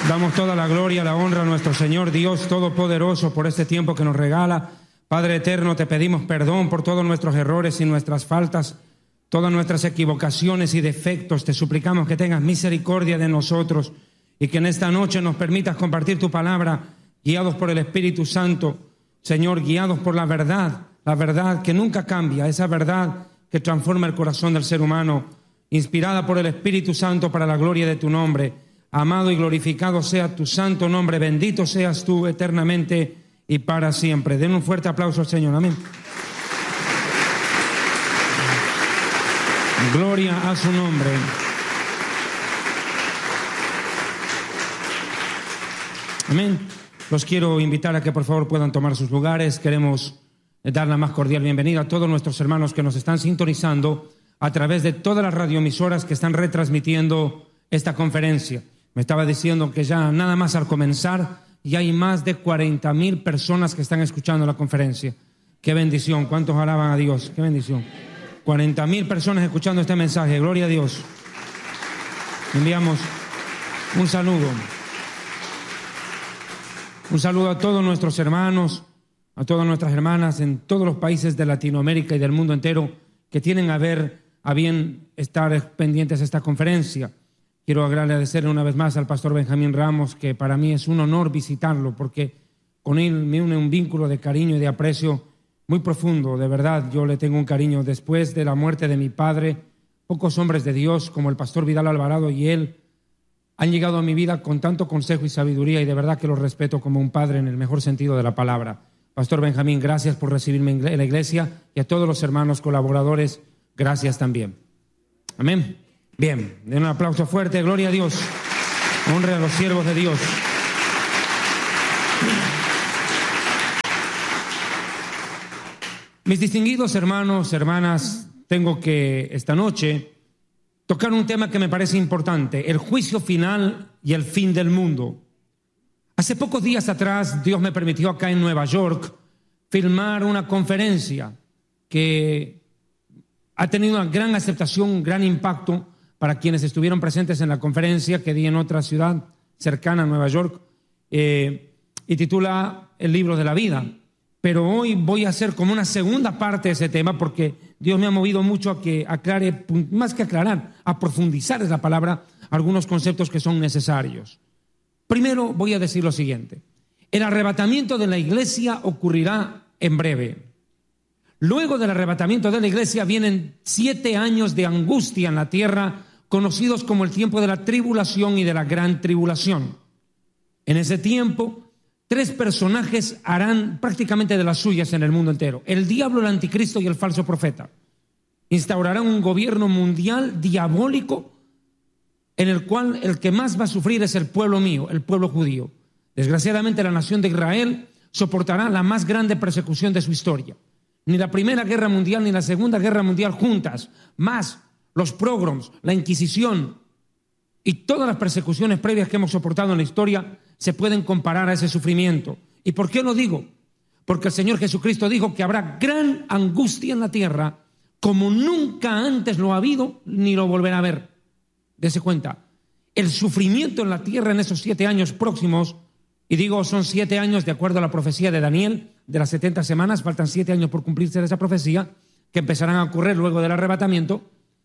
Damos toda la gloria, la honra a nuestro Señor Dios Todopoderoso por este tiempo que nos regala. Padre eterno, te pedimos perdón por todos nuestros errores y nuestras faltas, todas nuestras equivocaciones y defectos. Te suplicamos que tengas misericordia de nosotros y que en esta noche nos permitas compartir tu palabra, guiados por el Espíritu Santo, Señor, guiados por la verdad que nunca cambia, esa verdad que transforma el corazón del ser humano, inspirada por el Espíritu Santo para la gloria de tu nombre. Amado y glorificado sea tu santo nombre, bendito seas tú eternamente y para siempre. Den un fuerte aplauso al Señor, amén. Gloria a su nombre. Amén. Los quiero invitar a que por favor puedan tomar sus lugares. Queremos dar la más cordial bienvenida a todos nuestros hermanos que nos están sintonizando a través de todas las radioemisoras que están retransmitiendo esta conferencia. Me estaba diciendo que ya nada más al comenzar ya hay más de 40,000 personas que están escuchando la conferencia. ¡Qué bendición! ¿Cuántos alaban a Dios? ¡Qué bendición! 40,000 personas escuchando este mensaje. ¡Gloria a Dios! Enviamos un saludo. Un saludo a todos nuestros hermanos, a todas nuestras hermanas en todos los países de Latinoamérica y del mundo entero que tienen a bien estar pendientes de esta conferencia. Quiero agradecerle una vez más al pastor Benjamín Ramos, que para mí es un honor visitarlo, porque con él me une un vínculo de cariño y de aprecio muy profundo. De verdad, yo le tengo un cariño. Después de la muerte de mi padre, pocos hombres de Dios como el pastor Vidal Alvarado y él han llegado a mi vida con tanto consejo y sabiduría, y de verdad que lo respeto como un padre en el mejor sentido de la palabra. Pastor Benjamín, gracias por recibirme en la iglesia, y a todos los hermanos colaboradores, gracias también. Amén. Bien, den un aplauso fuerte, gloria a Dios, honre a los siervos de Dios. Mis distinguidos hermanos, hermanas, tengo que esta noche tocar un tema que me parece importante: el juicio final y el fin del mundo. Hace pocos días atrás, Dios me permitió acá en Nueva York filmar una conferencia que ha tenido una gran aceptación, un gran impacto para quienes estuvieron presentes en la conferencia que di en otra ciudad cercana a Nueva York, y titula El libro de la vida. Pero hoy voy a hacer como una segunda parte de ese tema, porque Dios me ha movido mucho a que aclare, más que aclarar, a profundizar es la palabra, algunos conceptos que son necesarios. Primero voy a decir lo siguiente: el arrebatamiento de la iglesia ocurrirá en breve. Luego del arrebatamiento de la iglesia vienen 7 años de angustia en la tierra, conocidos como el tiempo de la tribulación y de la gran tribulación. En ese tiempo, 3 personajes harán prácticamente de las suyas en el mundo entero: el diablo, el anticristo y el falso profeta. Instaurarán un gobierno mundial diabólico en el cual el que más va a sufrir es el pueblo mío, el pueblo judío. Desgraciadamente, la nación de Israel soportará la más grande persecución de su historia. Ni la Primera Guerra Mundial ni la Segunda Guerra Mundial juntas, más los pogroms, la Inquisición y todas las persecuciones previas que hemos soportado en la historia, se pueden comparar a ese sufrimiento. ¿Y por qué lo digo? Porque el Señor Jesucristo dijo que habrá gran angustia en la tierra, como nunca antes lo ha habido ni lo volverá a haber. Dese cuenta, el sufrimiento en la tierra en esos 7 años próximos, y digo son 7 años de acuerdo a la profecía de Daniel, de las 70 semanas, faltan 7 años por cumplirse de esa profecía, que empezarán a ocurrir luego del arrebatamiento.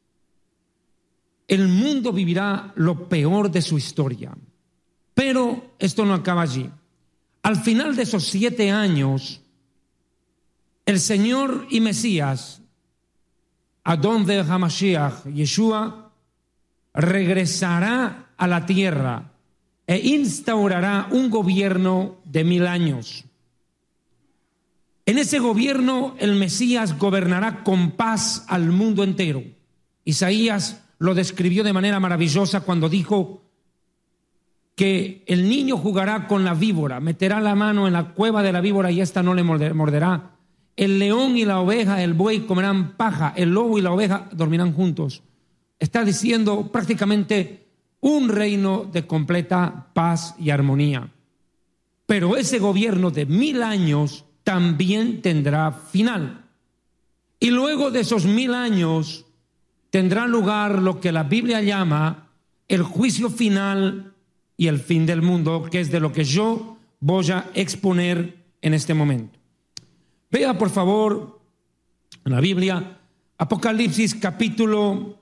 El mundo vivirá lo peor de su historia. Pero esto no acaba allí. Al final de esos 7 años, el Señor y Mesías, Adón de Hamashiach, Yeshua, regresará a la tierra e instaurará un gobierno de 1000 años. En ese gobierno el Mesías gobernará con paz al mundo entero. Isaías lo describió de manera maravillosa cuando dijo que el niño jugará con la víbora, meterá la mano en la cueva de la víbora y ésta no le morderá. El león y la oveja, el buey comerán paja, el lobo y la oveja dormirán juntos. Está diciendo prácticamente un reino de completa paz y armonía. Pero ese gobierno de 1000 años también tendrá final. Y luego de esos 1000 años tendrá lugar lo que la Biblia llama el juicio final y el fin del mundo, que es de lo que yo voy a exponer en este momento. Vea por favor en la Biblia Apocalipsis capítulo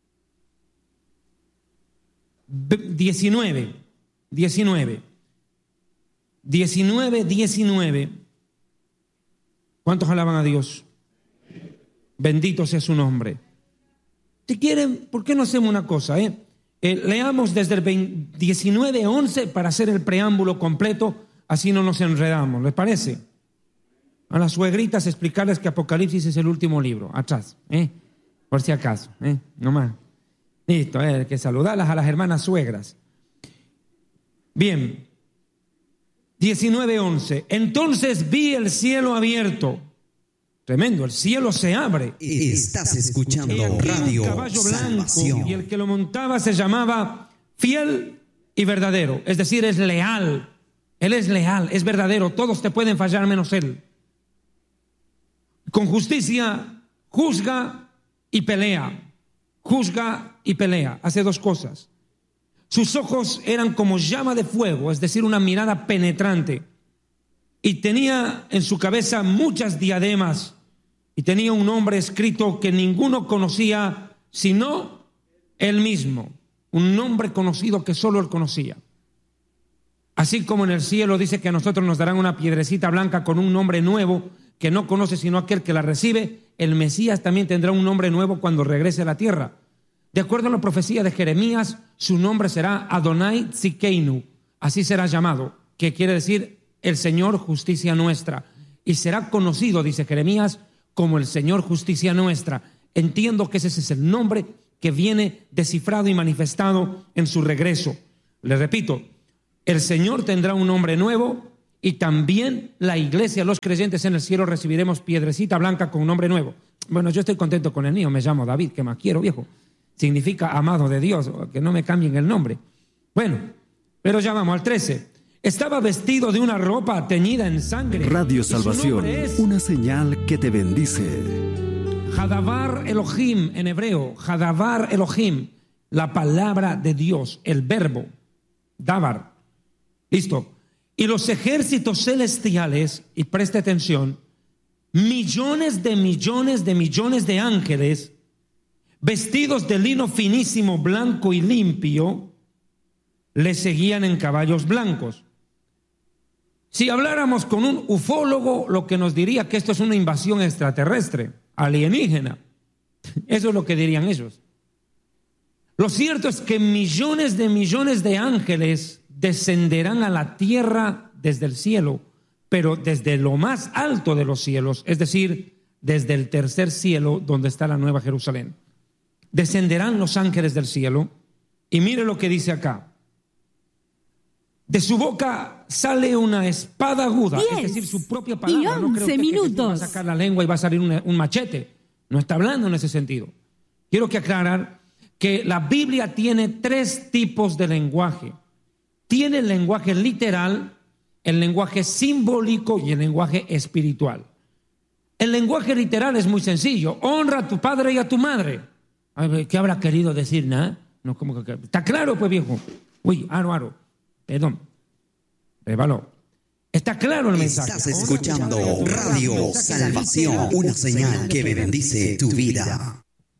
19. ¿Cuántos alaban a Dios? Bendito sea su nombre. Si quieren, ¿por qué no hacemos una cosa? Leamos desde el 19:11 para hacer el preámbulo completo, así no nos enredamos, ¿les parece? A las suegritas explicarles que Apocalipsis es el último libro, atrás, por si acaso, no más. Listo, que saludarlas a las hermanas suegras. Bien, 19:11. Entonces vi el cielo abierto. Tremendo, el cielo se abre. Estás escuchando Radio Radio caballo blanco, Salvación. y el que lo montaba se llamaba Fiel y Verdadero. Es decir, es leal. Él es leal, es verdadero. Todos te pueden fallar menos él. Con justicia juzga y pelea. Juzga y pelea. Hace dos cosas. Sus ojos eran como llama de fuego, es decir, una mirada penetrante. Y tenía en su cabeza muchas diademas. Y tenía un nombre escrito que ninguno conocía sino él mismo. Un nombre conocido que solo él conocía. Así como en el cielo dice que a nosotros nos darán una piedrecita blanca con un nombre nuevo que no conoce sino aquel que la recibe, el Mesías también tendrá un nombre nuevo cuando regrese a la tierra. De acuerdo a la profecía de Jeremías, su nombre será Adonai Tzidkeinu. Así será llamado, que quiere decir el Señor justicia nuestra. Y será conocido, dice Jeremías, como el Señor justicia nuestra. Entiendo que ese es el nombre que viene descifrado y manifestado en su regreso. Les repito, el Señor tendrá un nombre nuevo y también la iglesia, los creyentes en el cielo recibiremos piedrecita blanca con un nombre nuevo. Bueno, yo estoy contento con el mío, me llamo David, que más quiero, viejo. Significa amado de Dios, que no me cambien el nombre. Bueno, pero ya vamos al 13. Estaba vestido de una ropa teñida en sangre. Radio Salvación, una señal que te bendice. Hadavar Elohim en hebreo, Hadavar Elohim, la palabra de Dios, el verbo, Davar. Listo. Y los ejércitos celestiales, y preste atención, millones de ángeles, vestidos de lino finísimo, blanco y limpio, le seguían en caballos blancos. Si habláramos con un ufólogo, lo que nos diría que esto es una invasión extraterrestre, alienígena. Eso es lo que dirían ellos. Lo cierto es que millones de ángeles descenderán a la tierra desde el cielo, pero desde lo más alto de los cielos, es decir, desde el tercer cielo donde está la Nueva Jerusalén. Descenderán los ángeles del cielo y mire lo que dice acá. De su boca sale una espada aguda, es decir, su propia palabra. No creo que Jesús va a sacar la lengua y va a salir un machete. No está hablando en ese sentido. Quiero que aclarar que la Biblia tiene tres tipos de lenguaje. Tiene el lenguaje literal, el lenguaje simbólico y el lenguaje espiritual. El lenguaje literal es muy sencillo. Honra a tu padre y a tu madre. ¿Qué habrá querido decir? ¿Nada? No, ¿cómo que? Está claro, pues, viejo. Uy, aro. Perdón. Rebaló. Está claro el mensaje. Estás escuchando Radio Salvación, una señal que bendice tu vida.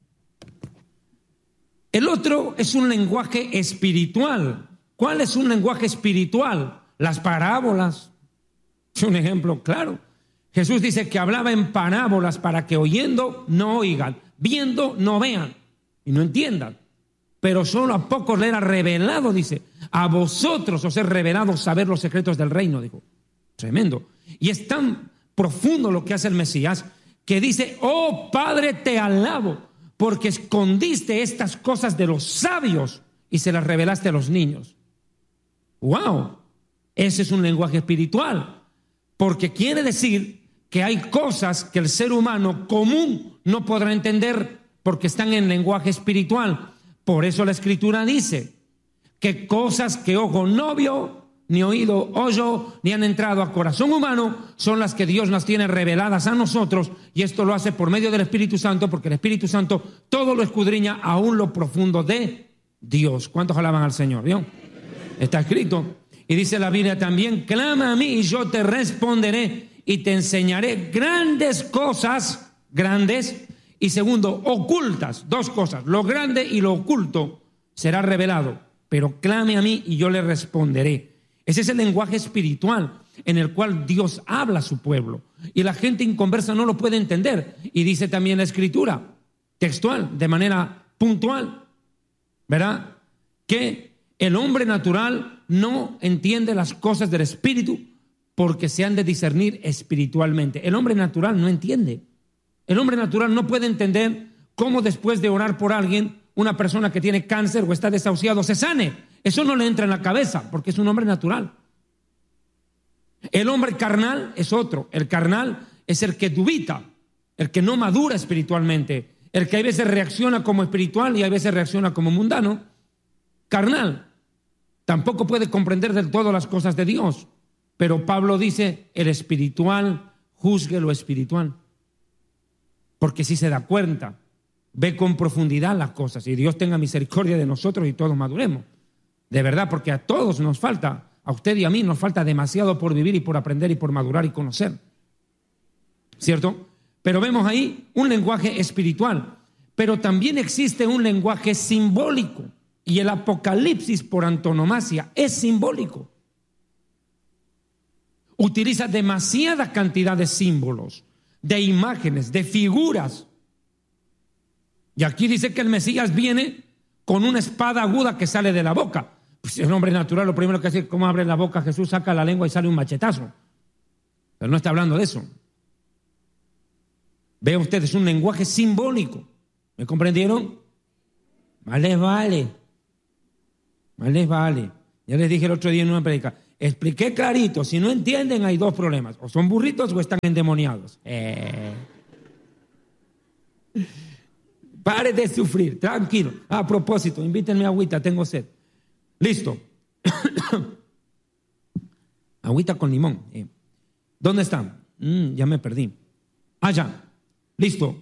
El otro es un lenguaje espiritual. ¿Cuál es un lenguaje espiritual? Las parábolas. Es un ejemplo claro. Jesús dice que hablaba en parábolas para que oyendo no oigan, viendo no vean y no entiendan. Pero solo a pocos le era revelado, dice. A vosotros os he revelado saber los secretos del reino, dijo. Tremendo. Y es tan profundo lo que hace el Mesías que dice, oh Padre, te alabo, porque escondiste estas cosas de los sabios y se las revelaste a los niños. ¡Wow! Ese es un lenguaje espiritual, porque quiere decir que hay cosas que el ser humano común no podrá entender porque están en lenguaje espiritual. Por eso la Escritura dice que cosas que ojo no vio, ni oído oyó, ni han entrado a corazón humano, son las que Dios nos tiene reveladas a nosotros, y esto lo hace por medio del Espíritu Santo, porque el Espíritu Santo todo lo escudriña aún lo profundo de Dios. ¿Cuántos alaban al Señor? ¿Vio? Está escrito. Y dice la Biblia también, clama a mí y yo te responderé y te enseñaré grandes cosas, grandes, y segundo, ocultas, dos cosas, lo grande y lo oculto será revelado, pero clame a mí y yo le responderé. Ese es el lenguaje espiritual en el cual Dios habla a su pueblo, y la gente inconversa no lo puede entender. Y dice también la Escritura, textual, de manera puntual, ¿verdad?, que el hombre natural no entiende las cosas del Espíritu porque se han de discernir espiritualmente. El hombre natural no entiende. El hombre natural no puede entender cómo después de orar por alguien, una persona que tiene cáncer o está desahuciado se sane. Eso no le entra en la cabeza porque es un hombre natural. El hombre carnal es otro. El carnal es el que dubita, el que no madura espiritualmente, el que a veces reacciona como espiritual y a veces reacciona como mundano. Carnal. Tampoco puede comprender del todo las cosas de Dios. Pero Pablo dice, el espiritual juzgue lo espiritual. Porque si se da cuenta, ve con profundidad las cosas. Y Dios tenga misericordia de nosotros y todos maduremos. De verdad, porque a todos nos falta, a usted y a mí nos falta demasiado por vivir y por aprender y por madurar y conocer. ¿Cierto? Pero vemos ahí un lenguaje espiritual. Pero también existe un lenguaje simbólico. Y el Apocalipsis por antonomasia es simbólico. Utiliza demasiada cantidad de símbolos, de imágenes, de figuras. Y aquí dice que el Mesías viene con una espada aguda que sale de la boca. Pues el hombre natural lo primero que hace es cómo abre la boca Jesús, saca la lengua y sale un machetazo. Pero no está hablando de eso. Vean ustedes, un lenguaje simbólico. ¿Me comprendieron? Más les vale. Más les vale. Ya les dije el otro día en una predica. Expliqué clarito. Si no entienden, hay dos problemas. O son burritos o están endemoniados. Pare de sufrir. Tranquilo. A propósito, invítenme agüita. Tengo sed. Listo. Agüita con limón. ¿Dónde están? Ya me perdí. Allá. Listo.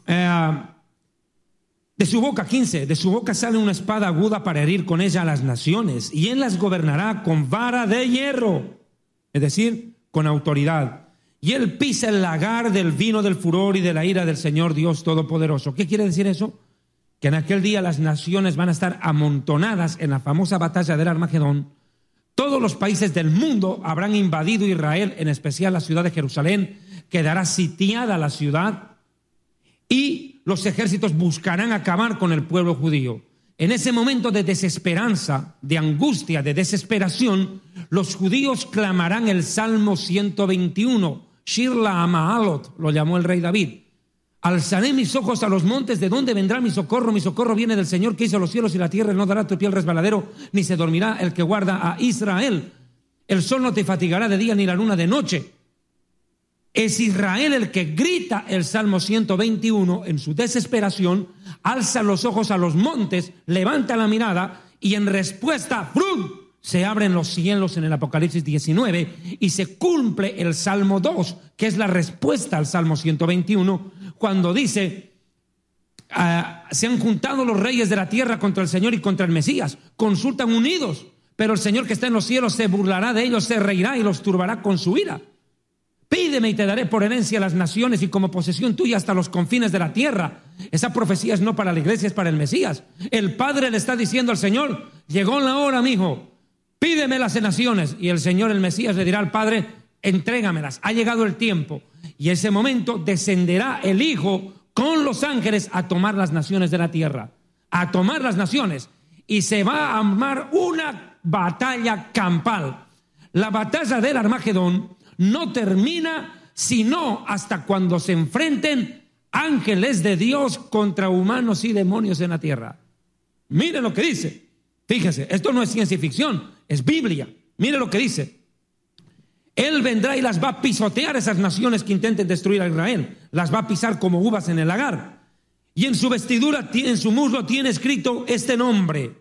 De su boca, 15, de su boca sale una espada aguda para herir con ella a las naciones, y él las gobernará con vara de hierro, es decir, con autoridad. Y él pisa el lagar del vino del furor y de la ira del Señor Dios Todopoderoso. ¿Qué quiere decir eso? Que en aquel día las naciones van a estar amontonadas en la famosa batalla del Armagedón. Todos los países del mundo habrán invadido Israel, en especial la ciudad de Jerusalén. Quedará sitiada la ciudad y los ejércitos buscarán acabar con el pueblo judío. En ese momento de desesperanza, de angustia, de desesperación, los judíos clamarán el Salmo 121. Shir LaMaalot, lo llamó el rey David. Alzaré mis ojos a los montes, ¿de dónde vendrá mi socorro? Mi socorro viene del Señor que hizo los cielos y la tierra. No dará tu pie el resbaladero, ni se dormirá el que guarda a Israel. El sol no te fatigará de día, ni la luna de noche. Es Israel el que grita el Salmo 121 en su desesperación, alza los ojos a los montes, levanta la mirada y en respuesta, ¡frum!, se abren los cielos en el Apocalipsis 19 y se cumple el Salmo 2, que es la respuesta al Salmo 121, cuando dice, se han juntado los reyes de la tierra contra el Señor y contra el Mesías, consultan unidos, pero el Señor que está en los cielos se burlará de ellos, se reirá y los turbará con su ira. Pídeme y te daré por herencia a las naciones y como posesión tuya hasta los confines de la tierra. Esa profecía es no para la iglesia, es para el Mesías. El Padre le está diciendo al Señor, llegó la hora, mijo, pídeme las naciones. Y el Señor, el Mesías, le dirá al Padre, entrégamelas, ha llegado el tiempo. Y en ese momento descenderá el Hijo con los ángeles a tomar las naciones de la tierra, a tomar las naciones. Y se va a armar una batalla campal. La batalla del Armagedón no termina sino hasta cuando se enfrenten ángeles de Dios contra humanos y demonios en la tierra. Mire lo que dice. Fíjese, esto no es ciencia ficción, es Biblia. Mire lo que dice. Él vendrá y las va a pisotear, esas naciones que intenten destruir a Israel. Las va a pisar como uvas en el lagar. Y en su vestidura, en su muslo tiene escrito este nombre: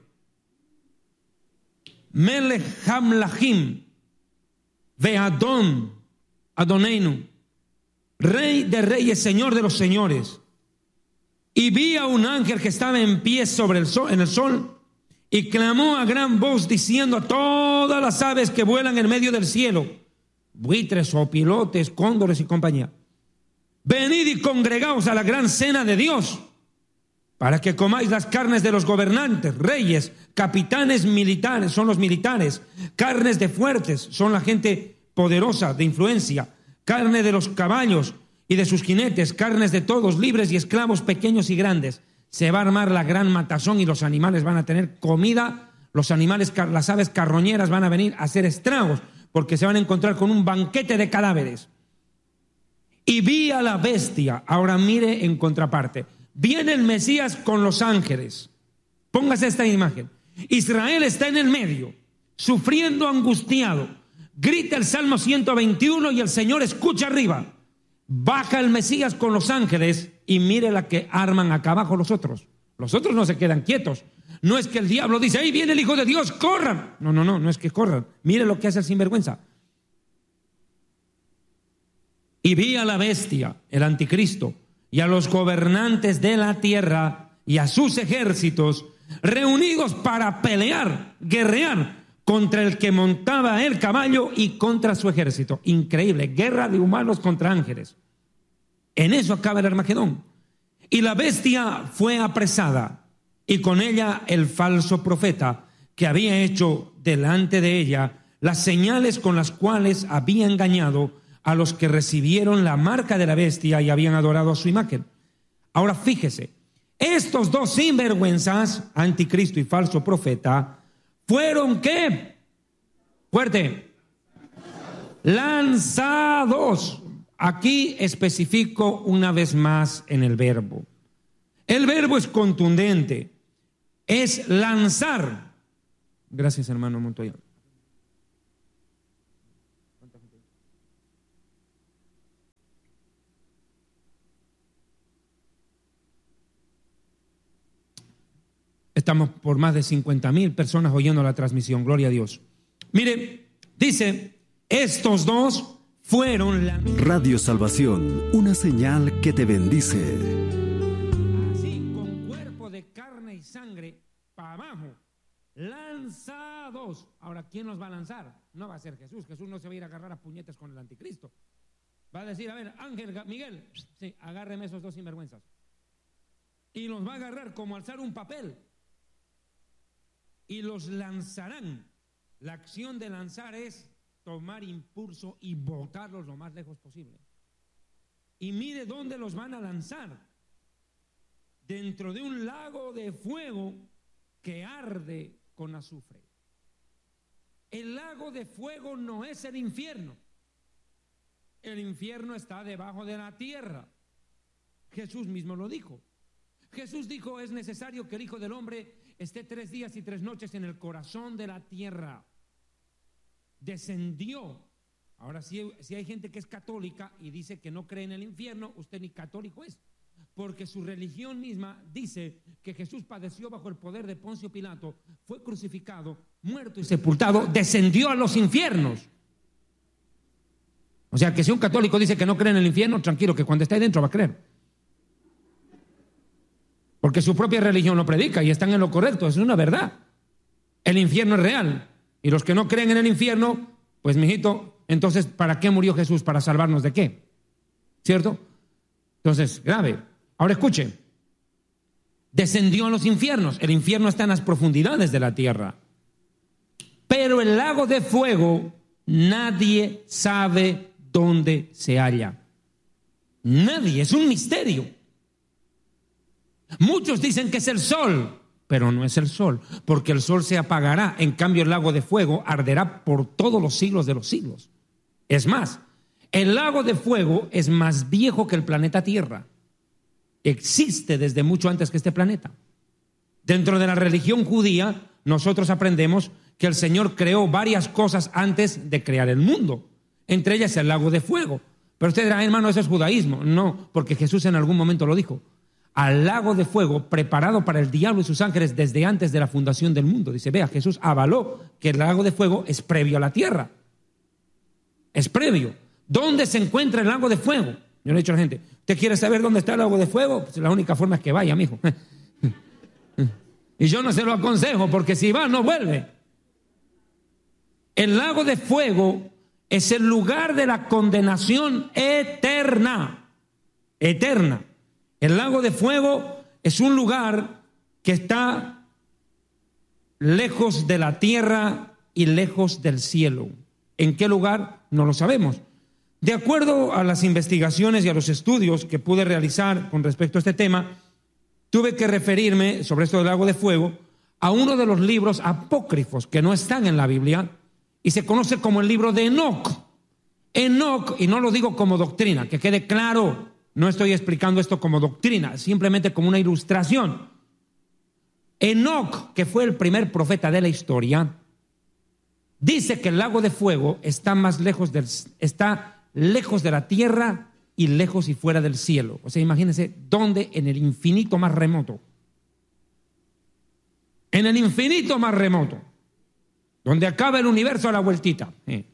Melech Hamlachim Ve'adon Adoneinu, Rey de reyes, Señor de los señores. Y vi a un ángel que estaba en pie sobre el sol, en el sol, y clamó a gran voz diciendo a todas las aves que vuelan en medio del cielo, buitres, opilotes, cóndores y compañía: venid y congregaos a la gran cena de Dios, para que comáis las carnes de los gobernantes, reyes, capitanes militares, son los militares, carnes de fuertes, son la gente poderosa de influencia, carne de los caballos y de sus jinetes, carnes de todos, libres y esclavos, pequeños y grandes. Se va a armar la gran matazón y los animales van a tener comida, los animales, las aves carroñeras van a venir a hacer estragos, porque se van a encontrar con un banquete de cadáveres. Y vi a la bestia. Ahora mire en contraparte. Viene el Mesías con los ángeles. Póngase esta imagen. Israel está en el medio, sufriendo, angustiado. Grita el Salmo 121 y el Señor escucha arriba. Baja el Mesías con los ángeles y mire la que arman acá abajo los otros. Los otros no se quedan quietos. No es que el diablo dice: ahí viene el Hijo de Dios, corran. No es que corran. Mire lo que hace el sinvergüenza. Y vi a la bestia, el anticristo, y a los gobernantes de la tierra y a sus ejércitos reunidos para pelear, guerrear contra el que montaba el caballo y contra su ejército. Increíble, guerra de humanos contra ángeles. En eso acaba el Armagedón. Y la bestia fue apresada, y con ella el falso profeta, que había hecho delante de ella las señales con las cuales había engañado a los que recibieron la marca de la bestia y habían adorado a su imagen. Ahora fíjese, estos dos sinvergüenzas, anticristo y falso profeta, fueron ¿qué? Fuerte. Lanzados. Aquí especifico una vez más en el verbo. El verbo es contundente. Es lanzar. Gracias, hermano Montoya. Estamos por más de 50,000 personas oyendo la transmisión. Gloria a Dios. Mire, dice, estos dos fueron Radio Salvación, una señal que te bendice. Así, con cuerpo de carne y sangre para abajo, lanzados. Ahora, ¿quién los va a lanzar? No va a ser Jesús. Jesús no se va a ir a agarrar a puñetes con el anticristo. Va a decir: a ver, Ángel, Miguel, sí, agárreme esos dos sinvergüenzas. Y los va a agarrar como alzar un papel. Y los lanzarán. La acción de lanzar es tomar impulso y botarlos lo más lejos posible. Y mire dónde los van a lanzar. Dentro de un lago de fuego que arde con azufre. El lago de fuego no es el infierno. El infierno está debajo de la tierra. Jesús mismo lo dijo. Jesús dijo: es necesario que el Hijo del Hombre esté 3 días y 3 noches en el corazón de la tierra. Descendió. Ahora, si hay gente que es católica y dice que no cree en el infierno, usted ni católico es, porque su religión misma dice que Jesús padeció bajo el poder de Poncio Pilato, fue crucificado, muerto y sepultado, descendió a los infiernos. O sea que si un católico dice que no cree en el infierno, tranquilo, que cuando esté ahí dentro va a creer. Porque su propia religión lo predica y están en lo correcto, es una verdad. El infierno es real. Y los que no creen en el infierno, pues mijito, entonces ¿para qué murió Jesús? ¿Para salvarnos de qué? ¿Cierto? Entonces, grave. Ahora escuchen. Descendió a los infiernos. El infierno está en las profundidades de la tierra. Pero el lago de fuego, nadie sabe dónde se halla. Nadie, es un misterio. Muchos dicen que es el sol, pero no es el sol, porque el sol se apagará. En cambio, el lago de fuego arderá por todos los siglos de los siglos. Es más, el lago de fuego es más viejo que el planeta Tierra. Existe desde mucho antes que este planeta. Dentro de la religión judía, nosotros aprendemos que el Señor creó varias cosas antes de crear el mundo. Entre ellas el lago de fuego. Pero usted dirá: hermano, eso es judaísmo. No, porque Jesús en algún momento lo dijo. Al lago de fuego preparado para el diablo y sus ángeles desde antes de la fundación del mundo. Dice: vea, Jesús avaló que el lago de fuego es previo a la tierra. Es previo. ¿Dónde se encuentra el lago de fuego? Yo le he dicho a la gente: ¿usted quiere saber dónde está el lago de fuego? Pues la única forma es que vaya, mijo. Y yo no se lo aconsejo, porque si va, no vuelve. El lago de fuego es el lugar de la condenación eterna. Eterna. El lago de fuego es un lugar que está lejos de la tierra y lejos del cielo. ¿En qué lugar? No lo sabemos. De acuerdo a las investigaciones y a los estudios que pude realizar con respecto a este tema, tuve que referirme sobre esto del lago de fuego a uno de los libros apócrifos que no están en la Biblia y se conoce como el libro de Enoc. Enoc, y no lo digo como doctrina, que quede claro, no estoy explicando esto como doctrina, simplemente como una ilustración. Enoc, que fue el primer profeta de la historia, dice que el lago de fuego está lejos de la tierra y lejos y fuera del cielo. O sea, imagínense dónde, en el infinito más remoto. En el infinito más remoto, donde acaba el universo a la vueltita.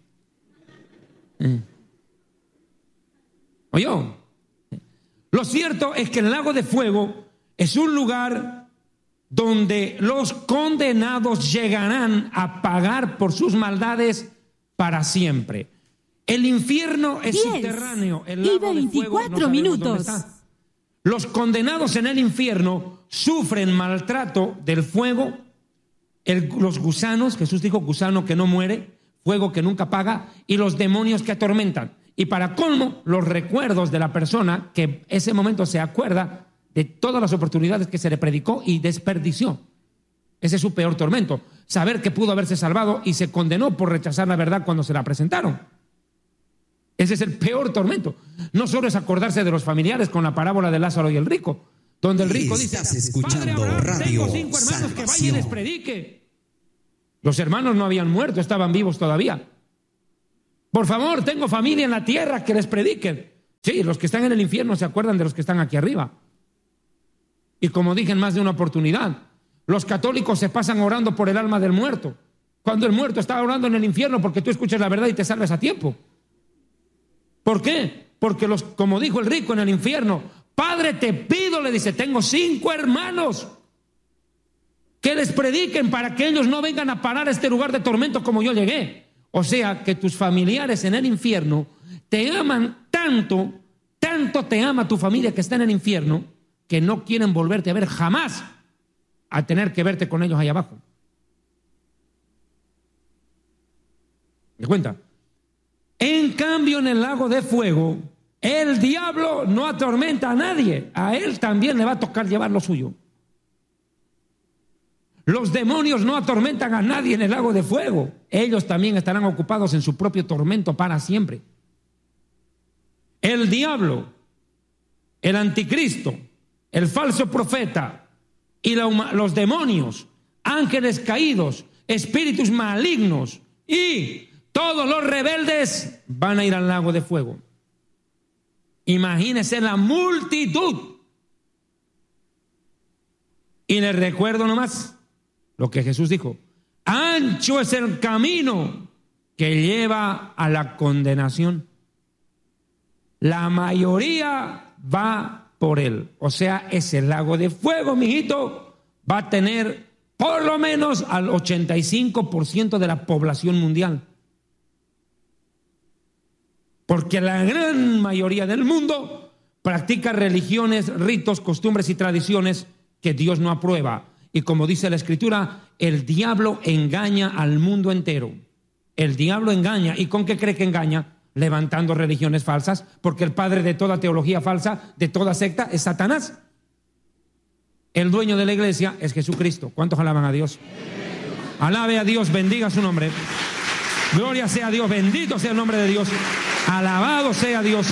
¿Oyó? Lo cierto es que el lago de fuego es un lugar donde los condenados llegarán a pagar por sus maldades para siempre. El infierno es subterráneo. El lago de fuego no sabemos dónde está. Los condenados en el infierno sufren maltrato del fuego, los gusanos, Jesús dijo gusano que no muere, fuego que nunca apaga, y los demonios que atormentan. Y para colmo, los recuerdos de la persona que ese momento se acuerda de todas las oportunidades que se le predicó y desperdició. Ese es su peor tormento, saber que pudo haberse salvado y se condenó por rechazar la verdad cuando se la presentaron. Ese es el peor tormento. No solo es acordarse de los familiares con la parábola de Lázaro y el rico, donde el rico dice: Padre Abraham, tengo 5 hermanos, que vaya y les predique. Los hermanos no habían muerto, estaban vivos todavía. Por favor, tengo familia en la tierra, que les prediquen. Sí, los que están en el infierno se acuerdan de los que están aquí arriba. Y como dije en más de una oportunidad, los católicos se pasan orando por el alma del muerto, cuando el muerto está orando en el infierno porque tú escuchas la verdad y te salves a tiempo. ¿Por qué? Porque como dijo el rico en el infierno, Padre, te pido, le dice, tengo 5 hermanos, que les prediquen para que ellos no vengan a parar a este lugar de tormento como yo llegué. O sea, que tus familiares en el infierno te aman tanto, tanto te ama tu familia que está en el infierno, que no quieren volverte a ver jamás, a tener que verte con ellos ahí abajo. ¿Me cuenta? En cambio, en el lago de fuego, el diablo no atormenta a nadie. A él también le va a tocar llevar lo suyo. Los demonios no atormentan a nadie en el lago de fuego. Ellos también estarán ocupados en su propio tormento para siempre. El diablo, el anticristo, el falso profeta y los demonios, ángeles caídos, espíritus malignos y todos los rebeldes van a ir al lago de fuego. Imagínense la multitud. Y les recuerdo nomás lo que Jesús dijo: ancho es el camino que lleva a la condenación. La mayoría va por él. O sea, ese lago de fuego, mijito, va a tener por lo menos al 85% de la población mundial. Porque la gran mayoría del mundo practica religiones, ritos, costumbres y tradiciones que Dios no aprueba. Y como dice la Escritura, el diablo engaña al mundo entero. El diablo engaña. ¿Y con qué cree que engaña? Levantando religiones falsas, porque el padre de toda teología falsa, de toda secta, es Satanás. El dueño de la iglesia es Jesucristo. ¿Cuántos alaban a Dios? Alabe a Dios, bendiga su nombre. Gloria sea a Dios, bendito sea el nombre de Dios. Alabado sea Dios.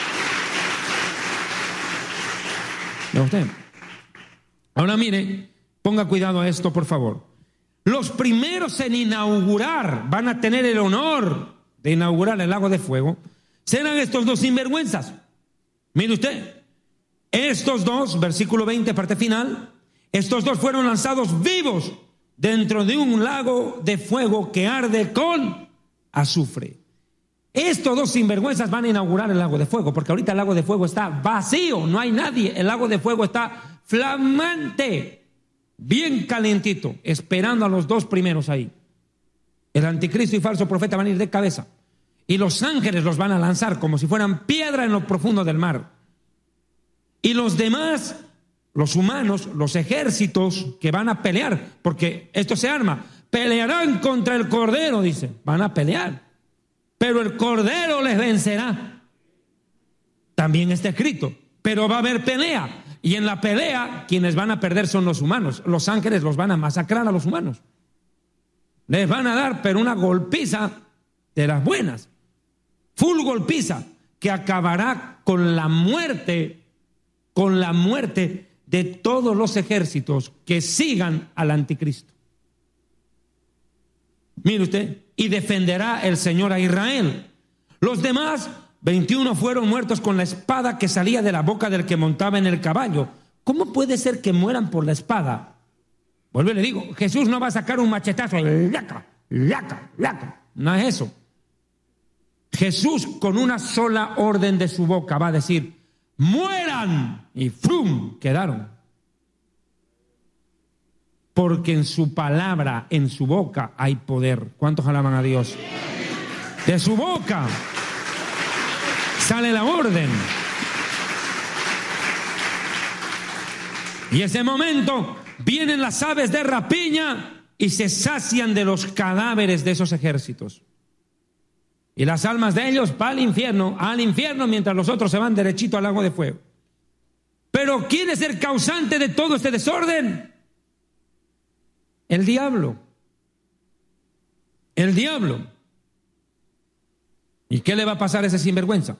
¿Ve usted? Ahora mire, ponga cuidado a esto, por favor. Los primeros en inaugurar, van a tener el honor de inaugurar el lago de fuego, serán estos 2 sinvergüenzas. Mire usted, estos 2, versículo 20, parte final, estos 2 fueron lanzados vivos dentro de un lago de fuego que arde con azufre. Estos 2 sinvergüenzas van a inaugurar el lago de fuego, porque ahorita el lago de fuego está vacío, no hay nadie. El lago de fuego está flamante, bien calientito, esperando a los dos primeros ahí. El anticristo y falso profeta van a ir de cabeza. Y los ángeles los van a lanzar como si fueran piedra en lo profundo del mar. Y los demás, los humanos, los ejércitos que van a pelear, porque esto se arma, pelearán contra el Cordero, dice, van a pelear. Pero el Cordero les vencerá. También está escrito, pero va a haber pelea. Y en la pelea, quienes van a perder son los humanos. Los ángeles los van a masacrar a los humanos. Les van a dar, pero una golpiza de las buenas. Full golpiza, que acabará con la muerte de todos los ejércitos que sigan al anticristo. Mire usted, y defenderá el Señor a Israel. Los demás 21 fueron muertos con la espada que salía de la boca del que montaba en el caballo. ¿Cómo puede ser que mueran por la espada? Vuelvo y le digo, Jesús no va a sacar un machetazo, laca. No es eso. Jesús con una sola orden de su boca va a decir, mueran, y ¡frum! Quedaron. Porque en su palabra, en su boca hay poder. ¿Cuántos alaban a Dios? De su boca sale la orden. Y ese momento vienen las aves de rapiña y se sacian de los cadáveres de esos ejércitos. Y las almas de ellos van al infierno, mientras los otros se van derechito al lago de fuego. Pero ¿quién es el causante de todo este desorden? El diablo. El diablo. ¿Y qué le va a pasar a ese sinvergüenza?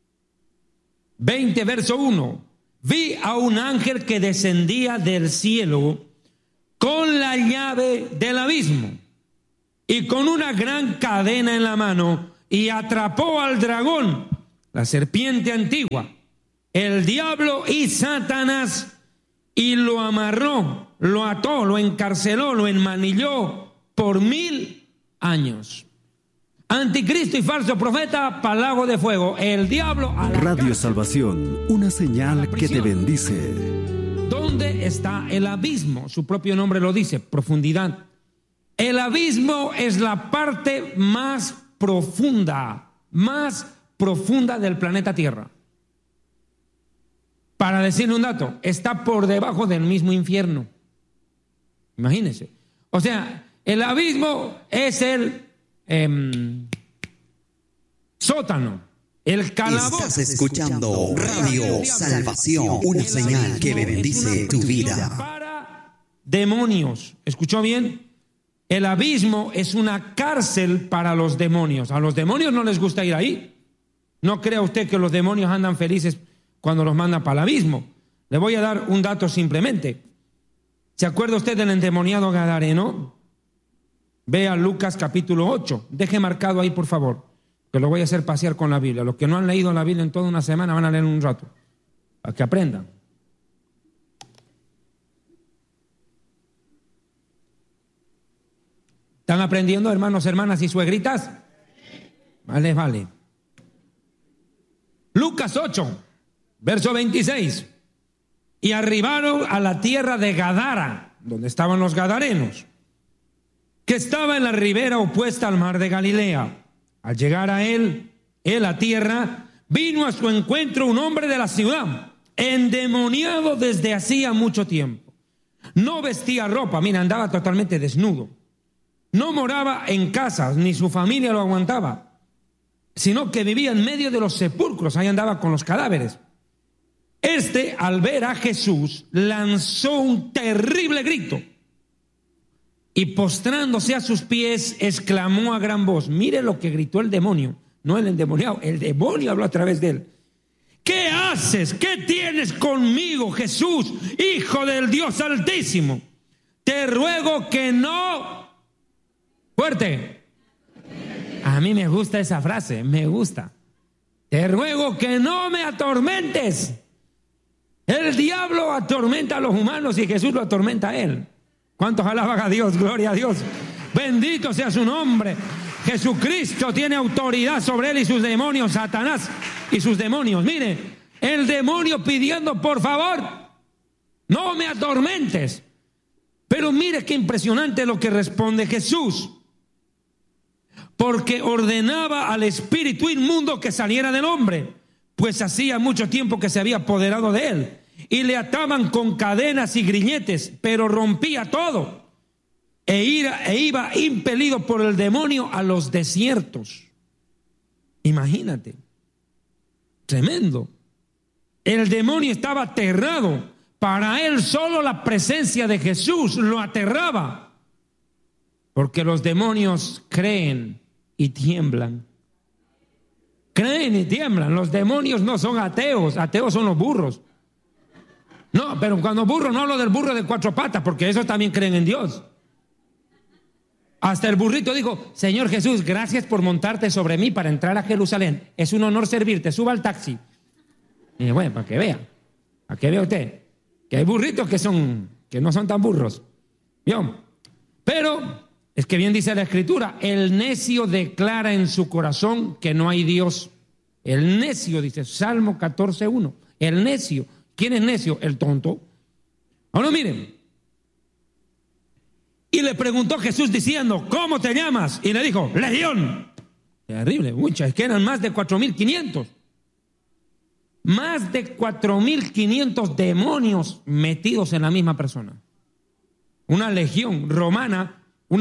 20, verso 1. Vi a un ángel que descendía del cielo con la llave del abismo y con una gran cadena en la mano, y atrapó al dragón, la serpiente antigua, el diablo y Satanás, y lo amarró, lo ató, lo encarceló, lo enmanilló por 1000 años. Anticristo y falso profeta, para el lago de fuego. El diablo a la Radio cárcel. Salvación, una señal que te bendice. ¿Dónde está el abismo? Su propio nombre lo dice, profundidad. El abismo es la parte más profunda del planeta Tierra. Para decirle un dato, está por debajo del mismo infierno. Imagínense. O sea, el abismo es el sótano, el calabozo. Estás escuchando Radio Salvación, una señal que bendice tu vida. Para demonios. ¿Escuchó bien? El abismo es una cárcel para los demonios. A los demonios no les gusta ir ahí. No crea usted que los demonios andan felices cuando los mandan para el abismo. Le voy a dar un dato simplemente. ¿Se acuerda usted del endemoniado gadareno? Vea Lucas capítulo 8. Deje marcado ahí, por favor, que lo voy a hacer pasear con la Biblia. Los que no han leído la Biblia en toda una semana van a leer un rato, para que aprendan. ¿Están aprendiendo, hermanos, hermanas y suegritas? Vale. Lucas 8, verso 26. Y arribaron a la tierra de Gadara, donde estaban los gadarenos, que estaba en la ribera opuesta al mar de Galilea. Al llegar a él a tierra, vino a su encuentro un hombre de la ciudad, endemoniado desde hacía mucho tiempo. No vestía ropa, mira, andaba totalmente desnudo. No moraba en casas, ni su familia lo aguantaba, sino que vivía en medio de los sepulcros, ahí andaba con los cadáveres. Al ver a Jesús, lanzó un terrible grito y postrándose a sus pies, exclamó a gran voz. Mire lo que gritó el demonio, no el endemoniado, el demonio habló a través de él. ¿Qué haces? ¿Qué tienes conmigo, Jesús, Hijo del Dios Altísimo? Te ruego que no... Fuerte. A mí me gusta esa frase, me gusta. Te ruego que no me atormentes. El diablo atormenta a los humanos y Jesús lo atormenta a él. ¿Cuántos alaban a Dios? Gloria a Dios. Bendito sea su nombre. Jesucristo tiene autoridad sobre él y sus demonios, Satanás y sus demonios. Mire, el demonio pidiendo, por favor, no me atormentes. Pero mire qué impresionante lo que responde Jesús. Porque ordenaba al espíritu inmundo que saliera del hombre, pues hacía mucho tiempo que se había apoderado de él. Y le ataban con cadenas y grilletes, pero rompía todo. E iba impelido por el demonio a los desiertos. Imagínate. Tremendo. El demonio estaba aterrado. Para él solo la presencia de Jesús lo aterraba. Porque los demonios creen y tiemblan. Creen y tiemblan. Los demonios no son ateos. Ateos son los burros. No, pero cuando burro no hablo del burro de 4 patas, porque esos también creen en Dios. Hasta el burrito dijo: Señor Jesús, gracias por montarte sobre mí para entrar a Jerusalén. Es un honor servirte, suba al taxi. Y bueno, para que vea usted, que hay burritos que no son tan burros. ¿Vio? Pero, es que bien dice la Escritura, el necio declara en su corazón que no hay Dios. El necio, dice Salmo 14:1. El necio. ¿Quién es necio? El tonto. Ahora miren. Y le preguntó Jesús diciendo: ¿cómo te llamas? Y le dijo: Legión. Terrible, muchas, es que eran más de 4,500. Más de 4,500 demonios metidos en la misma persona. Una legión romana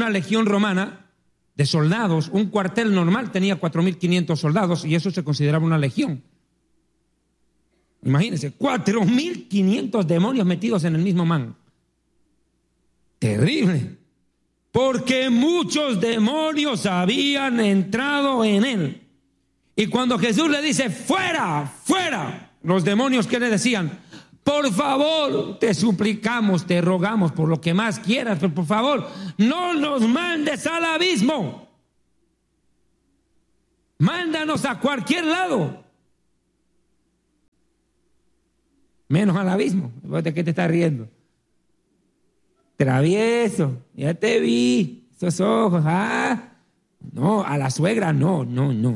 de soldados, un cuartel normal tenía 4,500 soldados y eso se consideraba una legión. Imagínense, 4,500 demonios metidos en el mismo man. Terrible. Porque muchos demonios habían entrado en él. Y cuando Jesús le dice: fuera, fuera, los demonios, ¿qué le decían? Por favor, te suplicamos, te rogamos por lo que más quieras, pero por favor, no nos mandes al abismo. Mándanos a cualquier lado. Menos al abismo. ¿De qué te estás riendo? Travieso, ya te vi, esos ojos, no, a la suegra, no.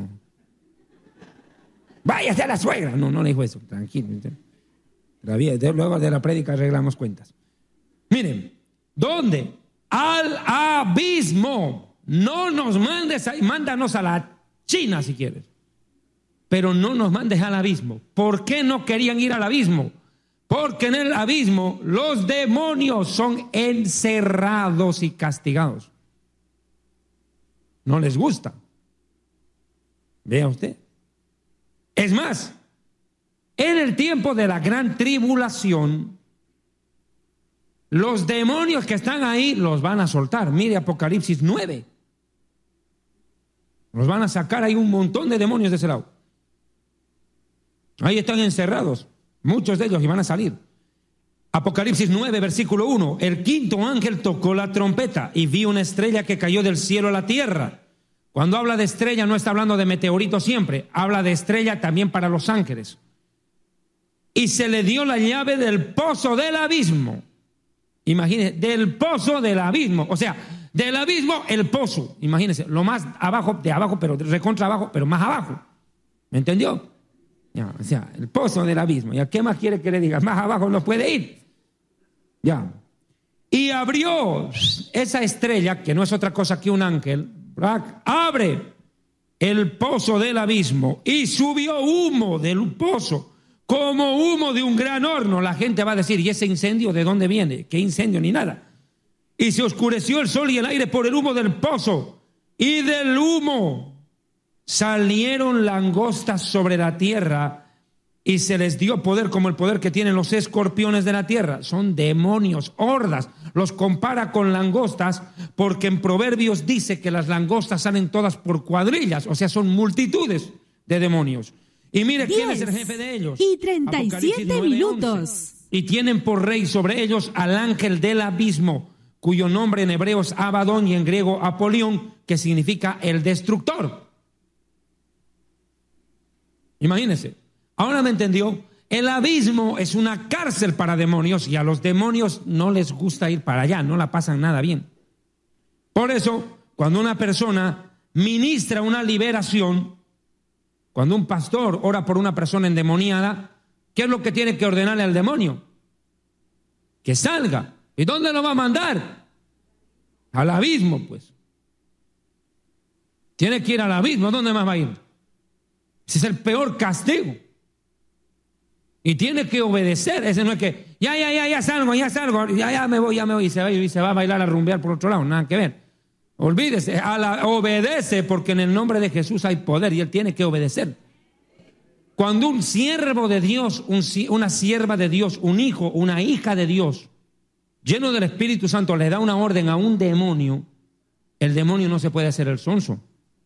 Váyase a la suegra. No le dijo eso, tranquilo. Luego de la prédica arreglamos cuentas. Miren, ¿dónde? Al abismo. No nos mandes ahí, mándanos a la China si quieres. Pero no nos mandes al abismo. ¿Por qué no querían ir al abismo? Porque en el abismo los demonios son encerrados y castigados. No les gusta. Vea usted. Es más, en el tiempo de la gran tribulación, los demonios que están ahí los van a soltar. Mire Apocalipsis 9. Los van a sacar ahí un montón de demonios de ese lado. Ahí están encerrados. Muchos de ellos iban a salir. Apocalipsis 9, versículo 1. El quinto ángel tocó la trompeta y vi una estrella que cayó del cielo a la tierra. Cuando habla de estrella no está hablando de meteorito siempre. Habla de estrella también para los ángeles. Y se le dio la llave del pozo del abismo. Imagínense, del pozo del abismo. O sea, del abismo el pozo. Imagínense, lo más abajo de abajo, pero recontra abajo, pero más abajo. ¿Me entendió? Ya, o sea, el pozo del abismo. ¿Y a qué más quiere que le diga? Más abajo no puede ir. Ya. Y abrió esa estrella, que no es otra cosa que un ángel, abre el pozo del abismo y subió humo del pozo, como humo de un gran horno. La gente va a decir: ¿y ese incendio de dónde viene? ¿Qué incendio? Ni nada. Y se oscureció el sol y el aire por el humo del pozo, y del humo salieron langostas sobre la tierra y se les dio poder como el poder que tienen los escorpiones de la tierra. Son demonios, hordas. Los compara con langostas porque en Proverbios dice que las langostas salen todas por cuadrillas, o sea, son multitudes de demonios. Y mire quién es el jefe de ellos. Y 37 minutos. Y tienen por rey sobre ellos al ángel del abismo, cuyo nombre en hebreo es Abadón y en griego Apolión, que significa el destructor. Imagínense. Ahora me entendió. El abismo es una cárcel para demonios y a los demonios no les gusta ir para allá, no la pasan nada bien. Por eso, cuando una persona ministra una liberación, cuando un pastor ora por una persona endemoniada, ¿qué es lo que tiene que ordenarle al demonio? Que salga, ¿Y dónde lo va a mandar? Al abismo, pues. Tiene que ir al abismo. ¿Dónde más va a ir? Ese es el peor castigo. Y tiene que obedecer. Ese no es que, ya salgo, ya me voy, y se va a bailar, a rumbear por otro lado. Nada que ver. Olvídese, obedece, porque en el nombre de Jesús hay poder y él tiene que obedecer. Cuando un siervo de Dios, una sierva de Dios, un hijo, una hija de Dios, lleno del Espíritu Santo, le da una orden a un demonio, el demonio no se puede hacer el sonso.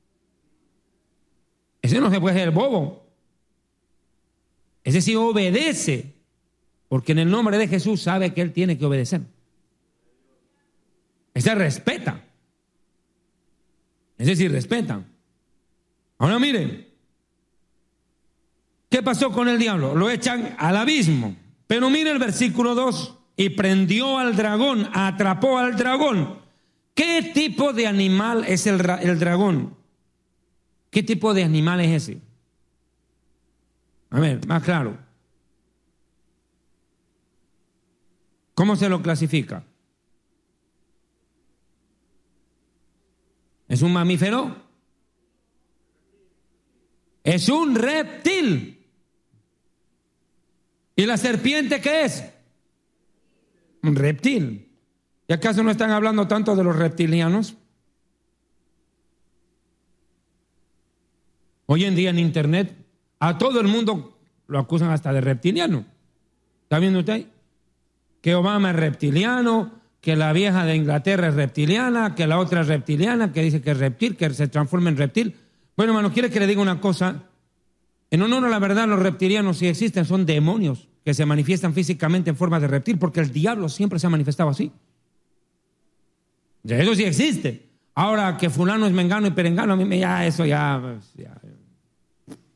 Ese no se puede hacer el bobo. Ese sí obedece, porque en el nombre de Jesús sabe que él tiene que obedecer. Ese respeta. Ese sí respeta. Ahora miren, ¿qué pasó con el diablo? Lo echan al abismo. Pero mire el versículo 2. Y prendió al dragón, atrapó al dragón. ¿Qué tipo de animal es el dragón? ¿Qué tipo de animal es ese? A ver, más claro. ¿Cómo se lo clasifica? ¿Es un mamífero? Es un reptil. ¿Y la serpiente qué es? Un reptil. ¿Y acaso no están hablando tanto de los reptilianos? Hoy en día en internet a todo el mundo lo acusan hasta de reptiliano. ¿Está viendo usted? Que Obama es reptiliano, que la vieja de Inglaterra es reptiliana, que la otra es reptiliana, que dice que es reptil, que se transforma en reptil. Bueno, hermano, ¿quiere que le diga una cosa? En honor a la verdad, los reptilianos, si existen, son demonios que se manifiestan físicamente en forma de reptil, porque el diablo siempre se ha manifestado así. Ya, eso sí existe. Ahora que fulano es mengano y perengano, a mí eso ya